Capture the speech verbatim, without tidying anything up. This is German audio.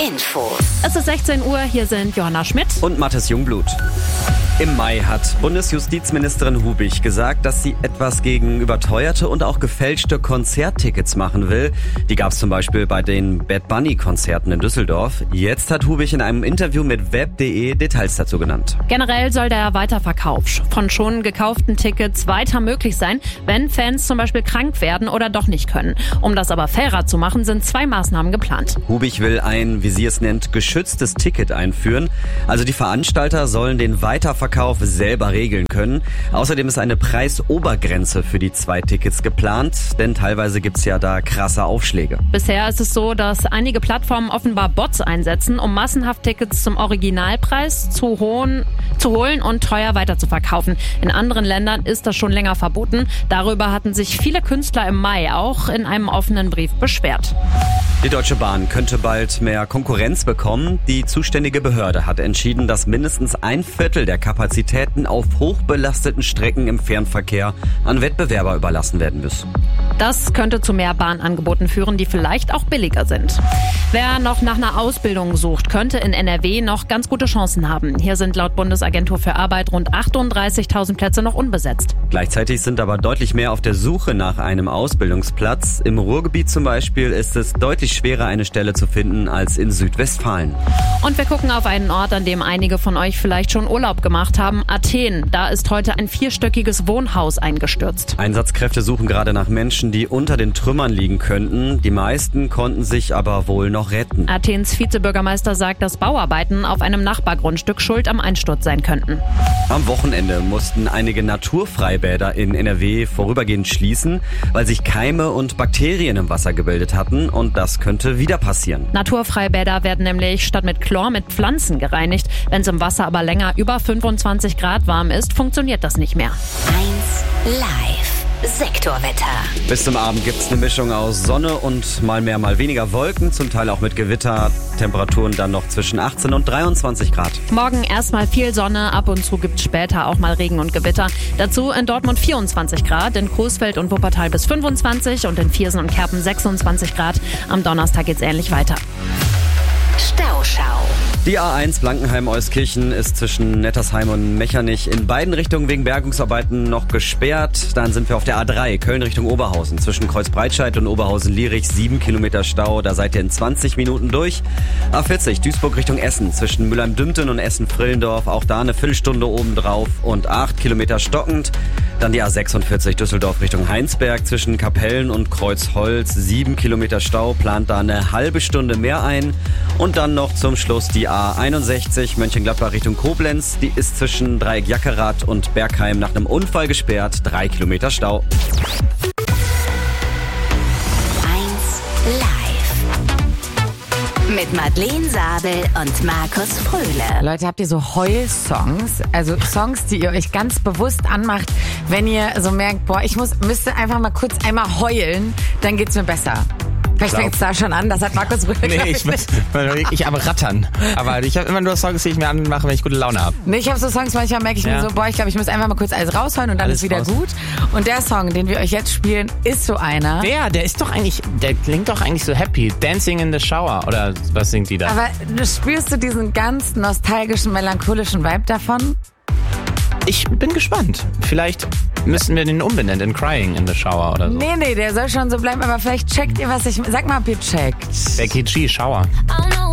Infos. Es ist sechzehn Uhr, hier sind Johanna Schmidt und Mathis Jungblut. Im Mai hat Bundesjustizministerin Hubich gesagt, dass sie etwas gegen überteuerte und auch gefälschte Konzerttickets machen will. Die gab es zum Beispiel bei den Bad Bunny-Konzerten in Düsseldorf. Jetzt hat Hubich in einem Interview mit web punkt de Details dazu genannt. Generell soll der Weiterverkauf von schon gekauften Tickets weiter möglich sein, wenn Fans zum Beispiel krank werden oder doch nicht können. Um das aber fairer zu machen, sind zwei Maßnahmen geplant. Hubich will ein, wie sie es nennt, geschütztes Ticket einführen. Also die Veranstalter sollen den Weiterverkauf Verkauf selber regeln können. Außerdem ist eine Preisobergrenze für die zwei Tickets geplant, denn teilweise gibt's ja da krasse Aufschläge. Bisher ist es so, dass einige Plattformen offenbar Bots einsetzen, um massenhaft Tickets zum Originalpreis zu, hohen, zu holen und teuer weiterzuverkaufen. In anderen Ländern ist das schon länger verboten. Darüber hatten sich viele Künstler im Mai auch in einem offenen Brief beschwert. Die Deutsche Bahn könnte bald mehr Konkurrenz bekommen. Die zuständige Behörde hat entschieden, dass mindestens ein Viertel der Kapazitäten auf hochbelasteten Strecken im Fernverkehr an Wettbewerber überlassen werden muss. Das könnte zu mehr Bahnangeboten führen, die vielleicht auch billiger sind. Wer noch nach einer Ausbildung sucht, könnte in N R W noch ganz gute Chancen haben. Hier sind laut Bundesagentur für Arbeit rund achtunddreißigtausend Plätze noch unbesetzt. Gleichzeitig sind aber deutlich mehr auf der Suche nach einem Ausbildungsplatz. Im Ruhrgebiet zum Beispiel ist es deutlich schwerer, eine Stelle zu finden als in Südwestfalen. Und wir gucken auf einen Ort, an dem einige von euch vielleicht schon Urlaub gemacht haben. Athen. Da ist heute ein vierstöckiges Wohnhaus eingestürzt. Einsatzkräfte suchen gerade nach Menschen, die unter den Trümmern liegen könnten. Die meisten konnten sich aber wohl noch retten. Athens Vizebürgermeister sagt, dass Bauarbeiten auf einem Nachbargrundstück schuld am Einsturz sein könnten. Am Wochenende mussten einige Naturfreibäder in N R W vorübergehend schließen, weil sich Keime und Bakterien im Wasser gebildet hatten. Und das könnte wieder passieren. Naturfreibäder werden nämlich statt mit Chlor mit Pflanzen gereinigt. Wenn es im Wasser aber länger über fünfundzwanzig Grad warm ist, funktioniert das nicht mehr. eins Live. Sektorwetter. Bis zum Abend gibt's eine Mischung aus Sonne und mal mehr, mal weniger Wolken, zum Teil auch mit Gewitter. Temperaturen dann noch zwischen achtzehn und dreiundzwanzig Grad. Morgen erstmal viel Sonne, ab und zu gibt's später auch mal Regen und Gewitter. Dazu in Dortmund vierundzwanzig Grad, in Coesfeld und Wuppertal bis fünfundzwanzig und in Viersen und Kerpen sechsundzwanzig Grad. Am Donnerstag geht's ähnlich weiter. Stauschau. Die A eins Blankenheim-Euskirchen ist zwischen Nettersheim und Mechernich in beiden Richtungen wegen Bergungsarbeiten noch gesperrt. Dann sind wir auf der A drei, Köln Richtung Oberhausen. Zwischen Kreuzbreitscheid und Oberhausen-Lierich sieben Kilometer Stau, da seid ihr in zwanzig Minuten durch. A vierzig, Duisburg Richtung Essen. Zwischen Mülheim-Dümten und Essen-Frillendorf, auch da eine Viertelstunde obendrauf und acht Kilometer stockend. Dann die A sechsundvierzig, Düsseldorf Richtung Heinsberg. Zwischen Kapellen und Kreuzholz sieben Kilometer Stau, plant da eine halbe Stunde mehr ein. Und dann noch zum Schluss die A einundsechzig, Mönchengladbach Richtung Koblenz. Die ist zwischen Dreieck Jackerath und Bergheim nach einem Unfall gesperrt. Drei Kilometer Stau. eins Live. Mit Madeleine Sabel und Markus Fröhle. Leute, habt ihr so Heul-Songs? Also Songs, die ihr euch ganz bewusst anmacht, wenn ihr so merkt, boah, ich muss, müsste einfach mal kurz einmal heulen, dann geht's mir besser. Vielleicht fängt es da schon an, das hat Markus Fröhle. Nee, ich muss ich aber rattern. Aber ich habe immer nur Songs, die ich mir anmache, wenn ich gute Laune habe. Nee, ich habe so Songs, manchmal merke ich ja. mir so, boah, ich glaube, ich muss einfach mal kurz alles rausholen und dann alles ist wieder raus. gut. Und der Song, den wir euch jetzt spielen, ist so einer. Der, der ist doch eigentlich, der klingt doch eigentlich so happy. Dancing in the Shower, oder was singt die da? Aber du spürst du diesen ganz nostalgischen, melancholischen Vibe davon? Ich bin gespannt. Vielleicht müssen wir den umbenennen in Crying in the Shower oder so. Nee, nee, der soll schon so bleiben, aber vielleicht checkt ihr, was ich... Sag mal, ob ihr checkt. Becky G, Shower. I know